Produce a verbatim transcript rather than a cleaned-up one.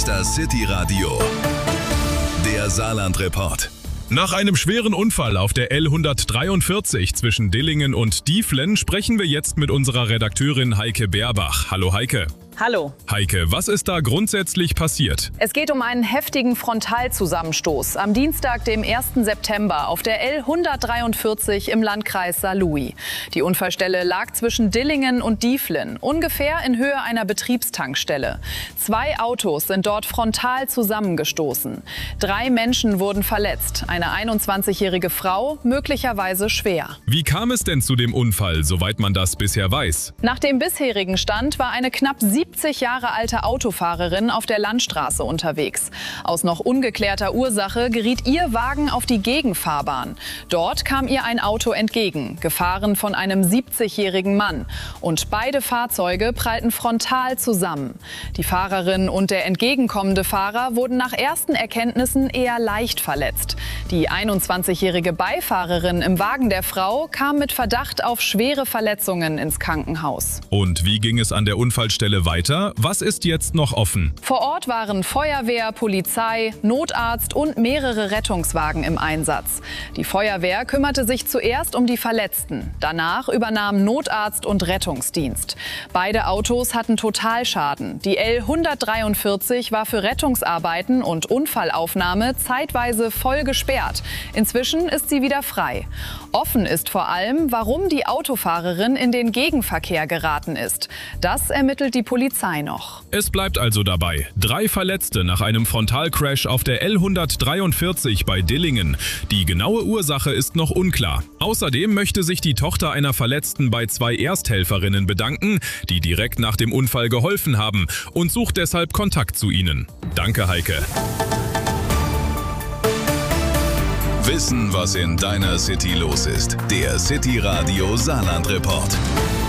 ist das City Radio, der Saarland-Report. Nach einem schweren Unfall auf der L hundertdreiundvierzig zwischen Dillingen und Dieflen sprechen wir jetzt mit unserer Redakteurin Heike Beerbach. Hallo Heike. Hallo. Heike, was ist da grundsätzlich passiert? Es geht um einen heftigen Frontalzusammenstoß am Dienstag, dem ersten September, auf der L hundertdreiundvierzig im Landkreis Saarlouis. Die Unfallstelle lag zwischen Dillingen und Dieflen, ungefähr in Höhe einer Betriebstankstelle. Zwei Autos sind dort frontal zusammengestoßen. Drei Menschen wurden verletzt, eine einundzwanzigjährige Frau möglicherweise schwer. Wie kam es denn zu dem Unfall, soweit man das bisher weiß? Nach dem bisherigen Stand war eine knapp siebzig Jahre alte Autofahrerin auf der Landstraße unterwegs. Aus noch ungeklärter Ursache geriet ihr Wagen auf die Gegenfahrbahn. Dort kam ihr ein Auto entgegen, gefahren von einem siebzigjährigen Mann. Und beide Fahrzeuge prallten frontal zusammen. Die Fahrerin und der entgegenkommende Fahrer wurden nach ersten Erkenntnissen eher leicht verletzt. Die einundzwanzigjährige Beifahrerin im Wagen der Frau kam mit Verdacht auf schwere Verletzungen ins Krankenhaus. Und wie ging es an der Unfallstelle weiter? Was ist jetzt noch offen? Vor Ort waren Feuerwehr, Polizei, Notarzt und mehrere Rettungswagen im Einsatz. Die Feuerwehr kümmerte sich zuerst um die Verletzten. Danach übernahm Notarzt und Rettungsdienst. Beide Autos hatten Totalschaden. Die L hundertdreiundvierzig war für Rettungsarbeiten und Unfallaufnahme zeitweise voll gesperrt. Inzwischen ist sie wieder frei. Offen ist vor allem, warum die Autofahrerin in den Gegenverkehr geraten ist. Das ermittelt die Polizei noch. Es bleibt also dabei. Drei Verletzte nach einem Frontalcrash auf der L hundertdreiundvierzig bei Dillingen. Die genaue Ursache ist noch unklar. Außerdem möchte sich die Tochter einer Verletzten bei zwei Ersthelferinnen bedanken, die direkt nach dem Unfall geholfen haben, und sucht deshalb Kontakt zu ihnen. Danke, Heike. Wissen, was in deiner City los ist. Der City Radio Saarland-Report.